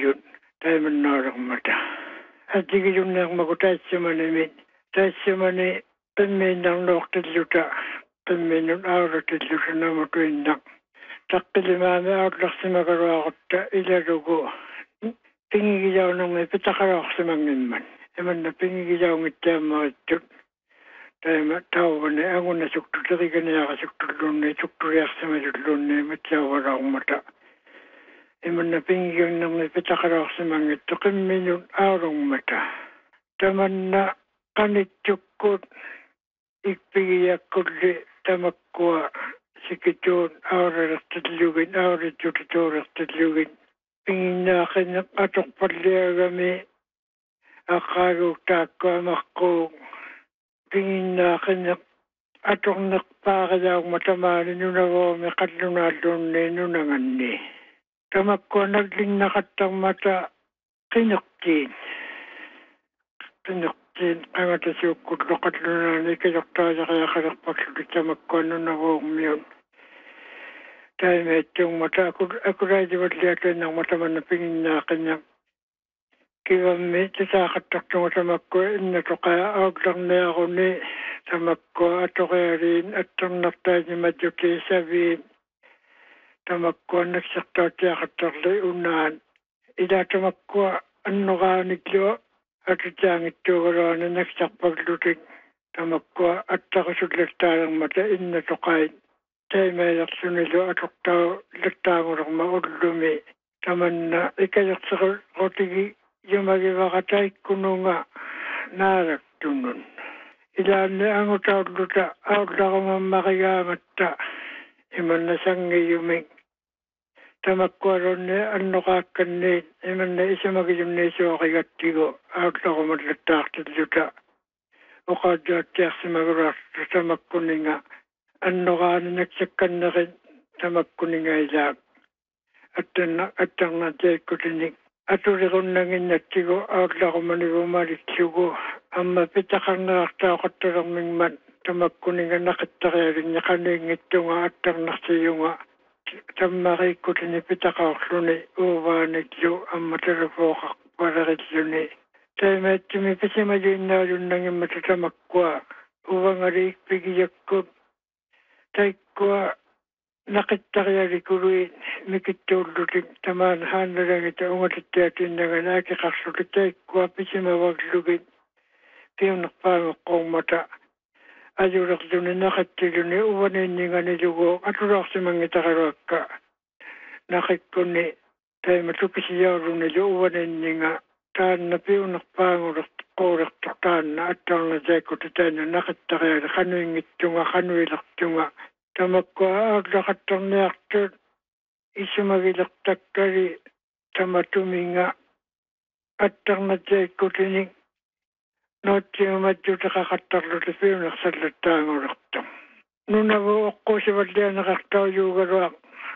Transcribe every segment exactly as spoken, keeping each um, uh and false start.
yun. Tayo manarang mata. At di yun na magutaysyaman namin. Taysyaman ni pamindang noktiluta. Pamindang auratiluta na matuindang. Takkilimami outlaksi magarakota ilarugo. Pingigiyaw nang may pitakarak sa manginman. Eman na pingigiyaw ngiti ang mga ito. Tayo matawa na ako na sukto. Tari ka na yaka sukto doon na sukto riyak sa madulun na matyawa akong mata. Eman na pingigiyaw nang may pitakarak sa mga ito. Kaminyon arong mata. Taman na kanityukot. Ikpigiyak kuli tamakwa. Sikitun aura rastilugin. Aura jutito rastilugin. Pingin na akin ng atok palyagami. Akaro tako amakong. Pingin na akin ng atok nakpakadaw matamanin yun ako may katlunadon na inunangan ni. Tamak ko nagling nakatang mata kinuktin. Kinuktin ang atasukot na katlunan ni kinukta sa kaya kanakpagsulit tamak ko ano na kong yun. Dahil may itong mata ako, ako rin di ba't liyatin ng mata man na pingin na akin ng kivami sa katakto tamak ko na to kaya awag lang na ako ni tamak ko ato kaya rin at ang naktay ni Madyoke sabihin tamak ko nagsakta tiya katakli unahan ida tamak ko ano ka niglo at itiyang ito karo na nagsakpaglutin tamak ko at takasulat tayong mata in na to kaya tayo may laksunilo at oktaw laktangurang maudlumi taman na ikayak sa kotigi yung magibakatay kuno nga narak tunun. Ilan na ang utaw-luta, outla ka mamakiyamat ta. Iman na sang ngayuming. Tamakwaron na ano kakanit. Iman na isa magiyum na iso kagatigo. Outla ka matlatak sa luta. O kadatiak sa magrasta tamakkunin nga. Ano ka na nagsakan na rin tamakkunin nga ilag. At ang natay ko tinig. Aturi ko nangin natigo, outla ko manigo maritsugo. Ang mapitakang nakakta ko tarang mingman. Tamakkunin nga nakitaka rin niya kaning ito nga at ang nasiyo nga. Tamakay ko tinipitaka ko ni uwa nagyo ang matarafo ka para rin ni. Tayo may tumipisi madyong na rin nangin matatamakwa. Uwa nga rin pigiyak ko. Tayo ko nakitaka rin ko rin. Mikitulutin tamanhan na lang ito ang atitatin na nga nakikasulit ko apisi mawaglugin. Kiyong nakpangok kong mata. Ayurak doon na nakatilo ni uwanin niya nga nilugo at urak sa mga itakarwag ka. Nakit ko ni tayo matupisiyaw rin nilo uwanin niya nga. Taan na piyong nakpangok korak taktan na at ang nazay ko tatay na nakitakaya na kanuingit yung nga kanuilak yung nga. Tamak ko aglakat ang niyaktor. Isumagilaktak kari tamatumi nga at ang nazay ko tinig. Noti yung madyo nakakatarlo sa piyo nakasalata ang oraktang. Nung nabuok ko si Valdia nakaktaw yung garwak.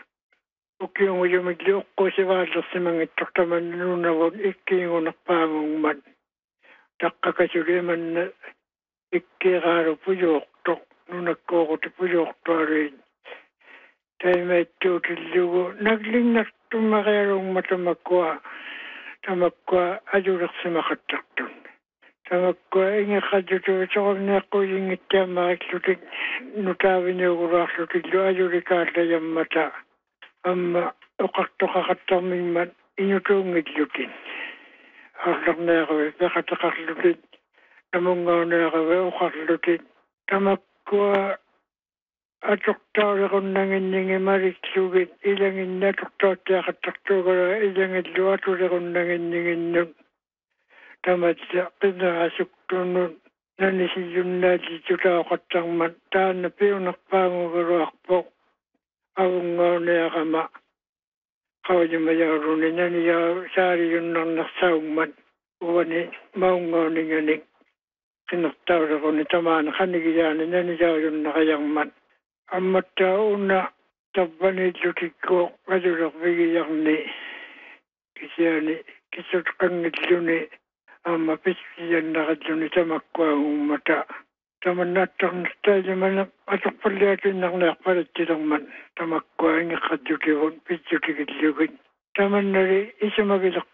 Uki yung umidliok ko si Valdia sa mga itaktaman nung nabuok iki yung nakpamong man. Nakakasuliman na ikikaro puyok tok nung nagkukot puyok to rin. Tayo may tutulugo. Nagling na tumakarong matamakwa. Tamakwa ayurak sa makatakton. Tamakwa inga kaduto. Sa kong nako yung itya makiklutin. Nutawin niyo kuraklutin. Ayurikata yung mata. Ama ukakto kakataming man. Inyutungit lutin. Aklak na ako. Nakatakaklutin. Namungaw na ako. Ukaklutin. Tamakwa atok tao ko nangin ningi mariksugit ilangin na tok tao tiya katakto ko ilangin luwato ko nangin ningi nun tamat sa pinakasuk tunun nanisiyun na dito tao katang mantaan na piyo nakpango ko akpo awang ngaw na yakama kawad yung mayaro ni naniyaw sari yun nang naksawang man uwani maung ngaw ni nganing kinaktaw ko ni tamaan kanigiyan ni naniyaw yun nakayang man ang matao na tabanid lutik ko kadurak bigyan ni kisya ni kisot kang idlo ni ang mapisiyan na kadlo ni tamakwa ang mata taman natang tayo man atok paliatin ng nakpalit silang man tamakwa nga kadyo kihon pisyo kikidlugin taman na rin isa magilak